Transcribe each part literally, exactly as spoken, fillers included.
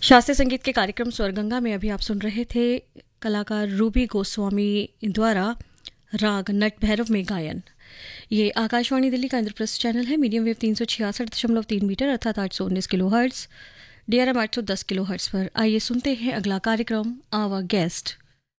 शास्त्रीय संगीत के कार्यक्रम स्वरगंगा में अभी आप सुन रहे थे कलाकार रूबी गोस्वामी द्वारा राग नट भैरव में गायन। ये आकाशवाणी दिल्ली का इंद्रप्रस्थ चैनल है। मीडियम वेव तीन सौ छियासठ दशमलव तीन मीटर अर्थात आठ सौ उन्नीस किलो हर्ट्स, डीआरएम आठ सौ दस किलो हर्ट्स पर। आइए सुनते हैं अगला कार्यक्रम our guest.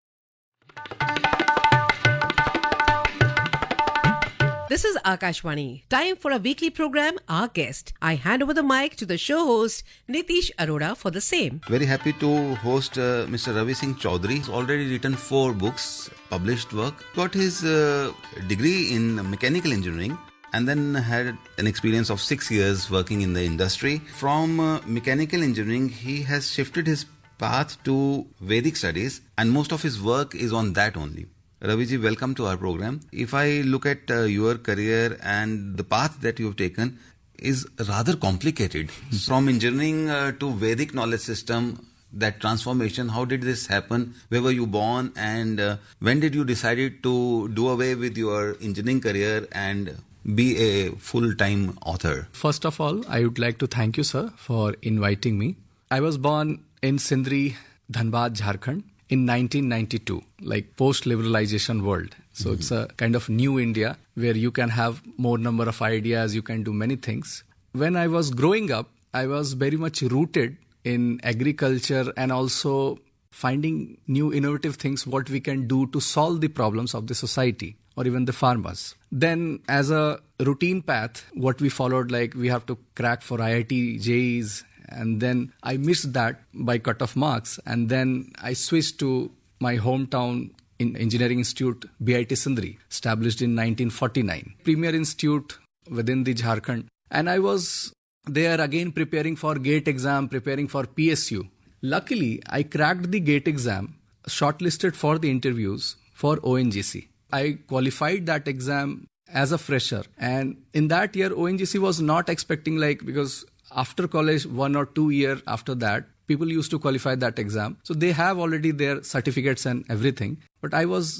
This is Akashvani. Time for a weekly program, Our Guest. I hand over the mic to the show host, Nitish Arora, for the same. Very happy to host uh, Mister Ravi Singh Chaudhary. He's already written four books, published work. Got his uh, degree in mechanical engineering and then had an experience of six years working in the industry. From uh, mechanical engineering, he has shifted his path to Vedic studies, and most of his work is on that only. Ravi ji, welcome to our program. If I look at uh, your career and the path that you have taken is rather complicated. From engineering uh, to Vedic knowledge system, that transformation, how did this happen? Where were you born, and uh, when did you decide to do away with your engineering career and be a full-time author? First of all, I would like to thank you, sir, for inviting me. I was born in Sindri, Dhanbad, Jharkhand, in nineteen ninety-two, like post-liberalization world. So mm-hmm. It's a kind of new India where you can have more number of ideas, you can do many things. When I was growing up, I was very much rooted in agriculture and also finding new innovative things, what we can do to solve the problems of the society or even the farmers. Then as a routine path, what we followed, like we have to crack for I I T, J E Es, and then I missed that by cut-off marks. And then I switched to my hometown in Engineering Institute, B I T Sindri, established in nineteen forty-nine. Premier institute within the Jharkhand. And I was there again preparing for GATE exam, preparing for P S U. Luckily, I cracked the GATE exam, shortlisted for the interviews for O N G C. I qualified that exam as a fresher. And in that year, O N G C was not expecting, like, because after college, one or two years after that, people used to qualify that exam. So they have already their certificates and everything. But I was